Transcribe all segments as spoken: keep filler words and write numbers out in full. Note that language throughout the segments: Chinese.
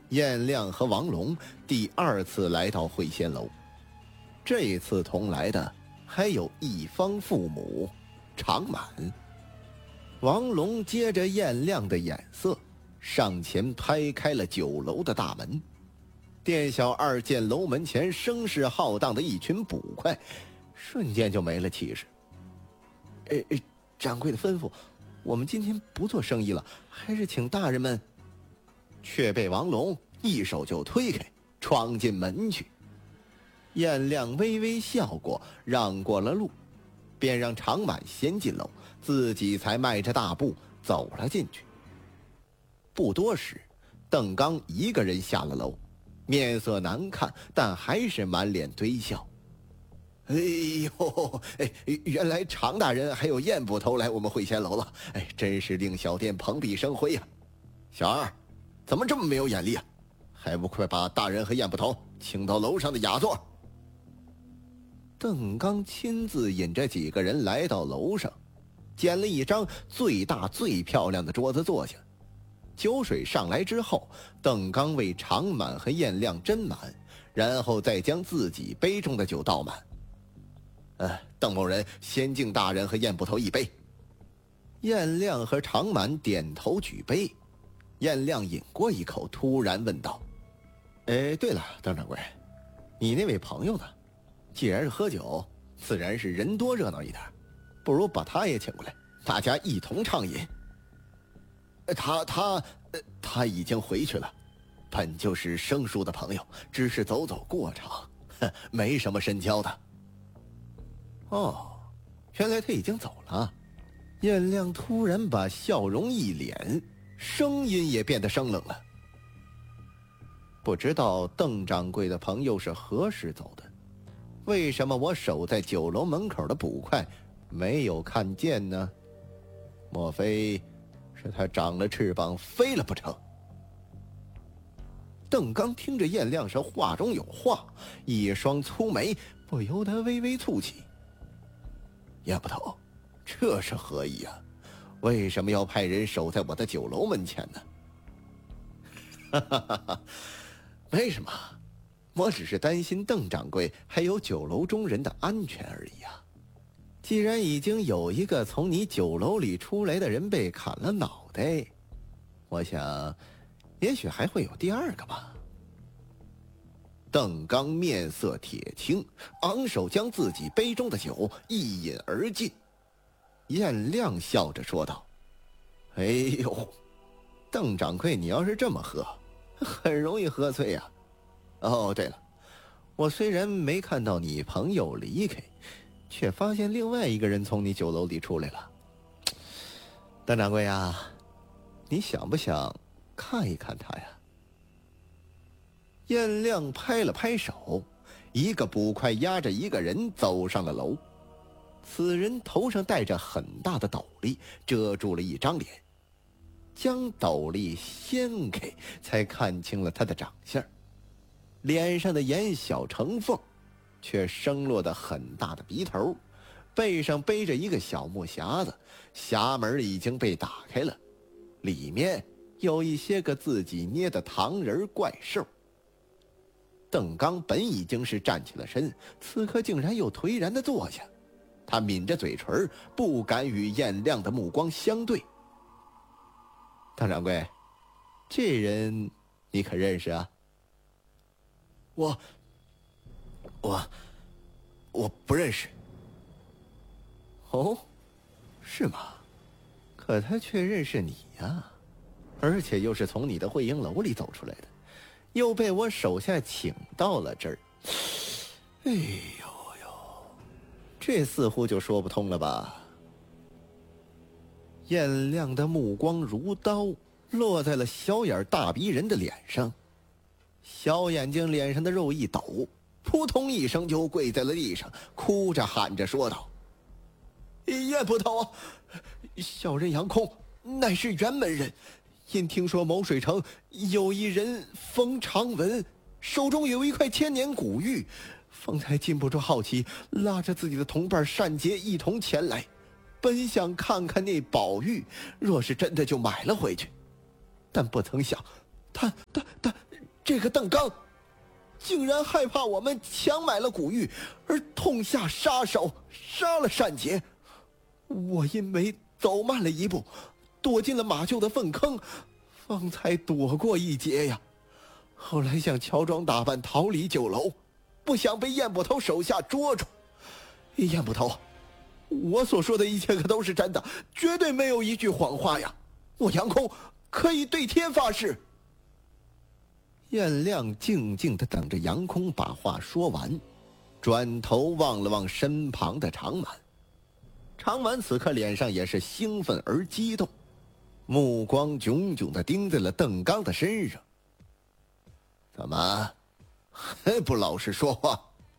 燕亮和王龙第二次来到会仙楼，这次同来的还有一方父母常满。王龙接着燕亮的眼色，上前拍开了酒楼的大门。店小二见楼门前声势浩荡的一群捕快，瞬间就没了气势。呃呃，掌柜的吩咐，我们今天不做生意了，还是请大人们。却被王龙一手就推开，闯进门去。燕亮微微笑过，让过了路，便让常满先进楼，自己才迈着大步走了进去。不多时，邓刚一个人下了楼，面色难看，但还是满脸堆笑。哎呦，哎，原来常大人还有燕捕头来我们会仙楼了，哎，真是令小店蓬荜生辉呀！小二，怎么这么没有眼力啊？还不快把大人和燕捕头请到楼上的雅座！邓刚亲自引着几个人来到楼上，捡了一张最大最漂亮的桌子坐下。酒水上来之后，邓刚为常满和燕亮斟满，然后再将自己杯中的酒倒满。呃，邓某人先敬大人和燕捕头一杯。燕亮和常满点头举杯。燕亮饮过一口，突然问道：哎，对了，邓掌柜，你那位朋友呢？既然是喝酒，自然是人多热闹一点，不如把他也请过来，大家一同畅饮。他他他已经回去了，本就是生疏的朋友，只是走走过场，没什么深交的。哦，原来他已经走了。燕亮突然把笑容一敛，声音也变得生冷了。不知道邓掌柜的朋友是何时走的？为什么我守在酒楼门口的捕快没有看见呢？莫非是他长了翅膀飞了不成？邓刚听着燕亮是话中有话，一双粗眉不由得微微蹙起。燕捕头，这是何意啊？为什么要派人守在我的酒楼门前呢？哈哈哈哈，没什么，我只是担心邓掌柜还有酒楼中人的安全而已啊。既然已经有一个从你酒楼里出来的人被砍了脑袋，我想也许还会有第二个吧。邓刚面色铁青，昂首将自己杯中的酒一饮而尽。燕亮笑着说道：哎呦，邓掌柜，你要是这么喝，很容易喝醉呀。哦，对了，我虽然没看到你朋友离开，却发现另外一个人从你酒楼里出来了。邓掌柜呀，你想不想看一看他呀？燕亮拍了拍手，一个捕快押着一个人走上了楼。此人头上戴着很大的斗笠，遮住了一张脸。将斗笠掀开，才看清了他的长相。脸上的眼小成缝，却生落的很大的鼻头，背上背着一个小木匣子，匣门已经被打开了，里面有一些个自己捏的糖人怪兽。邓刚本已经是站起了身，此刻竟然又颓然地坐下。他抿着嘴唇，不敢与燕亮的目光相对。邓掌柜，这人你可认识啊？我我我不认识。哦，是吗？可他却认识你呀，而且又是从你的会营楼里走出来的，又被我手下请到了这儿。哎呦呦，这似乎就说不通了吧？燕亮的目光如刀，落在了小眼大鼻人的脸上。小眼睛脸上的肉一抖，扑通一声就跪在了地上，哭着喊着说道：燕捕头，小人杨空乃是辕门人，因听说某水城有一人冯长文手中有一块千年古玉，方才禁不住好奇，拉着自己的同伴单杰一同前来，本想看看那宝玉，若是真的就买了回去，但不曾想他他他这个邓刚竟然害怕我们强买了古玉，而痛下杀手，杀了单杰。我因为走慢了一步，躲进了马厩的粪坑，方才躲过一劫呀。后来想乔装打扮逃离酒楼，不想被燕捕头手下捉住。燕捕头，我所说的一切可都是真的，绝对没有一句谎话呀！我杨空可以对天发誓。燕亮静静地等着杨空把话说完，转头望了望身旁的常满。常满此刻脸上也是兴奋而激动，目光炯炯地盯在了邓刚的身上。怎么还不老实说话？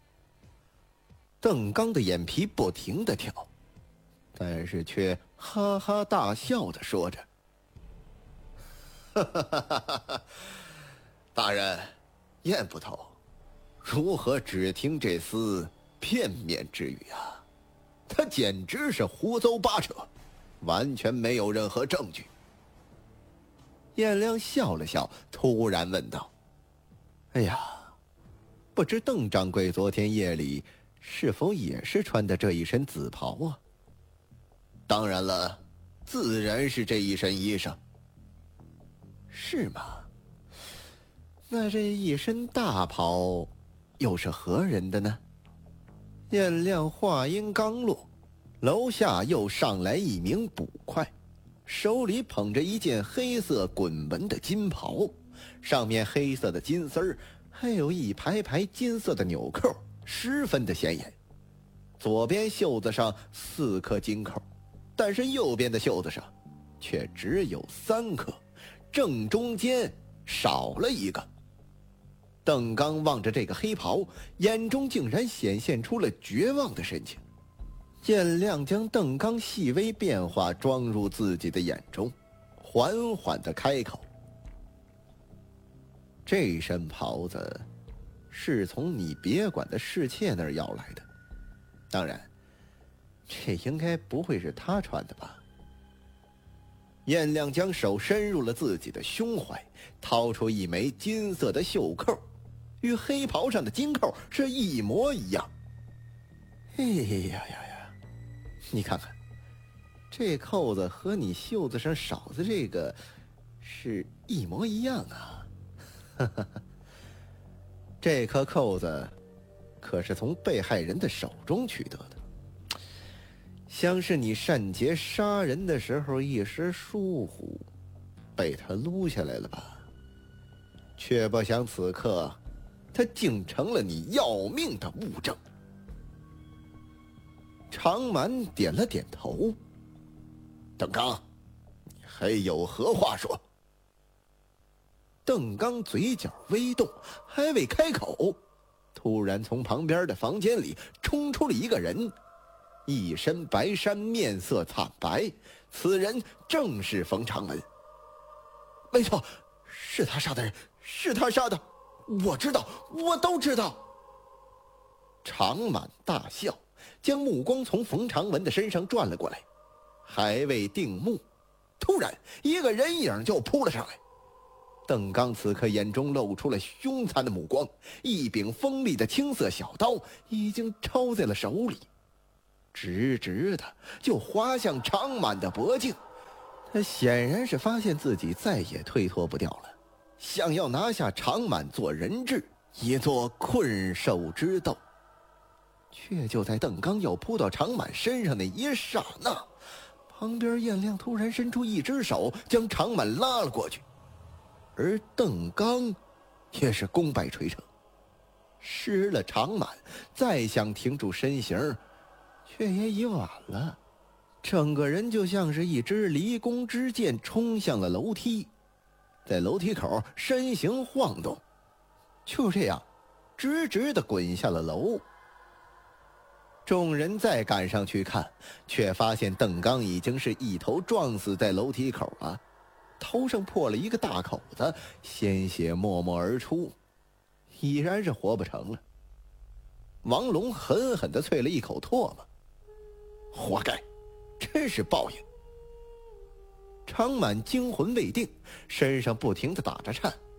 邓刚的眼皮不停地跳，但是却哈哈大笑地说着：“哈哈哈哈哈！大人，燕捕头，如何只听这厮片面之语啊？他简直是胡诌八扯，完全没有任何证据。”燕亮笑了笑，突然问道：“哎呀，不知邓掌柜昨天夜里是否也是穿的这一身紫袍啊？”“当然了，自然是这一身衣裳。”“是吗？那这一身大袍又是何人的呢？”燕亮话音刚落，楼下又上来一名捕快，手里捧着一件黑色滚纹的金袍，上面黑色的金丝儿，还有一排排金色的纽扣，十分的显眼。左边袖子上四颗金扣，但是右边的袖子上却只有三颗，正中间少了一个。邓刚望着这个黑袍，眼中竟然显现出了绝望的神情。燕亮将邓刚细微变化装入自己的眼中，缓缓地开口：“这身袍子是从你别馆的侍妾那儿要来的，当然，这应该不会是他穿的吧？”燕亮将手伸入了自己的胸怀，掏出一枚金色的袖扣，与黑袍上的金扣是一模一样。哎呀呀呀，你看看，这扣子和你袖子上少的这个是一模一样啊！哈哈哈，这颗扣子可是从被害人的手中取得的，像是你单杰杀人的时候一时疏忽，被他撸下来了吧？却不想此刻他竟成了你要命的物证。常满点了点头：“邓刚，你还有何话说？”邓刚嘴角微动，还未开口，突然从旁边的房间里冲出了一个人，一身白衫，面色惨白，此人正是冯长文。“没错，是他杀的人，是他杀的，我知道，我都知道。”常满大笑，将目光从冯长文的身上转了过来，还未定目，突然一个人影就扑了上来。邓刚此刻眼中露出了凶残的目光，一柄锋利的青色小刀已经抄在了手里，直直的就划向常满的脖颈。他显然是发现自己再也推脱不掉了，想要拿下常满做人质，以作困兽之斗。却就在邓刚要扑到常满身上的一刹那，旁边燕亮突然伸出一只手将常满拉了过去，而邓刚也是功败垂成。失了常满，再想停住身形却也已晚了，整个人就像是一支离宫之箭冲向了楼梯，在楼梯口身形晃动，就这样直直地滚下了楼。众人再赶上去看，却发现邓刚已经是一头撞死在楼梯口了，头上破了一个大口子，鲜血默默而出，已然是活不成了。王龙狠狠地啐了一口唾沫：“活该，真是报应。”常满惊魂未定，身上不停地打着颤，